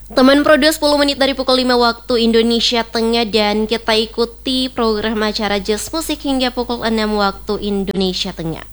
Teman Prodo 10 menit dari pukul 5 waktu Indonesia Tengah dan kita ikuti program acara Jazz Musik hingga pukul 6 waktu Indonesia Tengah.